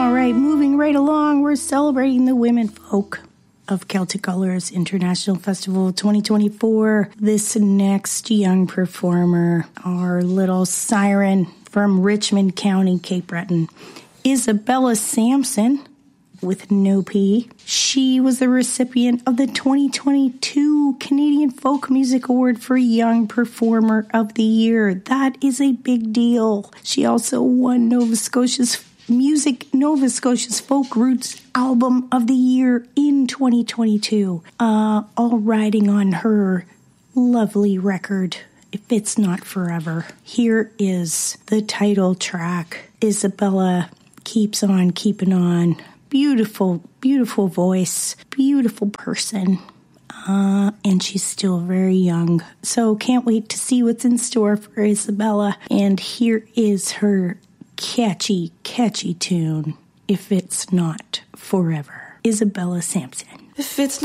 Moving right along, we're celebrating the Women Folk of Celtic Colors International Festival 2024. This next young performer, our little siren from Richmond County, Cape Breton, Isabella Sampson, with no P. She was the recipient of the 2022 Canadian Folk Music Award for Young Performer of the Year. That is a big deal. She also won Nova Scotia's Folk Roots Album of the Year in 2022, all riding on her lovely record, If It's Not Forever. Here is the title track. Isabella keeps on keeping on. Beautiful, beautiful voice, beautiful person, and she's still very young. So can't wait to see what's in store for Isabella. And here is her catchy, catchy tune, If It's Not Forever. Isabella Sampson. If it's